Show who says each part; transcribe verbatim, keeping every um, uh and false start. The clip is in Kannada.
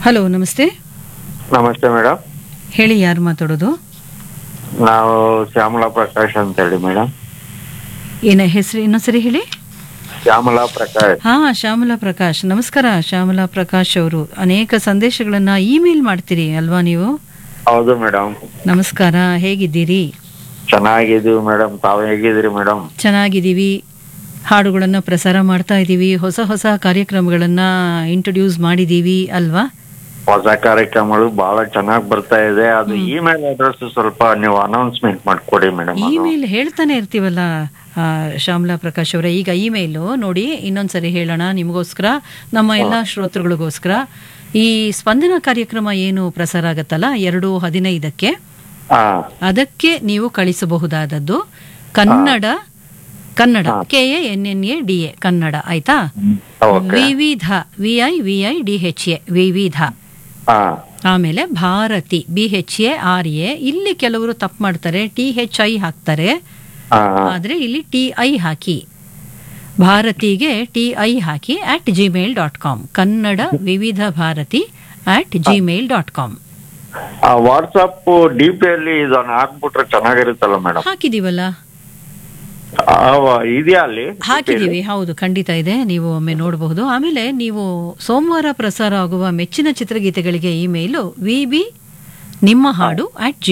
Speaker 1: ಹಲೋ, ನಮಸ್ತೆ.
Speaker 2: ನಮಸ್ತೆ ಮೇಡಮ್.
Speaker 1: ಹೇಳಿ, ಯಾರು ಮಾತಾಡೋದು?
Speaker 2: ನಾವು ಶ್ಯಾಮಲಾ ಪ್ರಕಾಶ್ ಅಂತ ಹೇಳಿ ಮೇಡಮ್.
Speaker 1: ಏನ ಹೆಸರು ಇನ್ನೊಂದ್ಸರಿ ಹೇಳಿ.
Speaker 2: ಶ್ಯಾಮಲಾ ಪ್ರಕಾಶ್.
Speaker 1: ಹಾ, ಶ್ಯಾಮಲಾ ಪ್ರಕಾಶ್. ನಮಸ್ಕಾರ ಶ್ಯಾಮಲಾ ಪ್ರಕಾಶ್ ಅವರು. ಅನೇಕ ಸಂದೇಶಗಳನ್ನ ಇಮೇಲ್ ಮಾಡ್ತೀರಿ ಅಲ್ವಾ ನೀವು?
Speaker 2: ಹೌದು ಮೇಡಮ್.
Speaker 1: ನಮಸ್ಕಾರ, ಹೇಗಿದ್ದೀರಿ?
Speaker 2: ಚೆನ್ನಾಗಿದ್ದೀವಿ ಮೇಡಮ್. ತಾವು ಹೇಗಿದ್ದೀರಿ ಮೇಡಮ್?
Speaker 1: ಚೆನ್ನಾಗಿದ್ದೀವಿ. ಹಾಡುಗಳನ್ನ ಪ್ರಸಾರ ಮಾಡ್ತಾ ಇದ್ದೀವಿ, ಹೊಸ ಹೊಸ ಕಾರ್ಯಕ್ರಮಗಳನ್ನ ಇಂಟ್ರೊಡ್ಯೂಸ್ ಮಾಡಿದೀವಿ ಅಲ್ವಾ?
Speaker 2: ಹೊಸ ಕಾರ್ಯಕ್ರಮಗಳು ಬಹಳ ಚೆನ್ನಾಗಿ ಬರ್ತಾ ಇದೆ. ಅದು ಇಮೇಲ್ ಅಡ್ರೆಸ್ ಸ್ವಲ್ಪ ನೀವು ಅನೌನ್ಸ್ಮೆಂಟ್ ಮಾಡ್ಕೊಡಿ ಮೇಡಮ್.
Speaker 1: ಇಮೇಲ್ ಹೇಳ್ತಾನೆ ಇರ್ತೀವಲ್ಲ ಆ, ಶ್ಯಾಮಲಾ ಪ್ರಕಾಶ್ ಅವರೇ. ಈಗ ಇಮೇಲು ನೋಡಿ, ಇನ್ನೊಂದ್ಸರಿ ಹೇಳೋಣ ನಿಮಗೋಸ್ಕರ, ನಮ್ಮ ಎಲ್ಲಾ ಶ್ರೋತೃಗಳಿಗೋಸ್ಕರ. ಈ ಸ್ಪಂದನ ಕಾರ್ಯಕ್ರಮ ಏನು ಪ್ರಸಾರ ಆಗತ್ತಲ್ಲ ಎರಡು ಹದಿನೈದಕ್ಕೆ,
Speaker 2: ಹಾ
Speaker 1: ಅದಕ್ಕೆ ನೀವು ಕಳಿಸಬಹುದಾದದ್ದು Kannada Kannada K A N N A D A Kannada, ಆಯ್ತಾ?
Speaker 2: ಓಕೆ.
Speaker 1: ವಿವಿಧ V I V I D H A ವಿವಿಧ.
Speaker 2: ಹಾ
Speaker 1: ಆಮೇಲೆ Bharati B H A R A. ಇಲ್ಲಿ ಕೆಲವರು ತಪ್ಪು ಮಾಡ್ತಾರೆ, ಟಿ ಹೆಚ್ ಐ ಹಾಕ್ತಾರೆ.
Speaker 2: ಹಾ
Speaker 1: ಆದ್ರೆ ಇಲ್ಲಿ T I hockey, ಭಾರತಿಗೆ T I hockey at Gmail dot com. Kannada ವಿವಿಧ Bharati at Gmail dot com.
Speaker 2: WhatsApp D P ಅಲ್ಲಿ ಇದನ್ನ ಹಾಕ್ಬಿಟ್ರೆ ಚೆನ್ನಾಗಿರುತ್ತಲ್ಲ ಮೇಡಮ್?
Speaker 1: ಹಾಕಿದೀವಲ್ಲ,
Speaker 2: ಇದೆಯಾ ಅಲ್ಲಿ?
Speaker 1: ಹಾಕಿದೀವಿ. ಹೌದು, ಖಂಡಿತ ಇದೆ, ನೀವು ಒಮ್ಮೆ ನೋಡಬಹುದು. ಆಮೇಲೆ ನೀವು ಸೋಮವಾರ ಪ್ರಸಾರ ಆಗುವ ಮೆಚ್ಚಿನ ಚಿತ್ರಗೀತೆಗಳಿಗೆ ಇಮೇಲು ವಿ ಬಿ ನಿಮ್ಮ ಹಾಡು ಅಟ್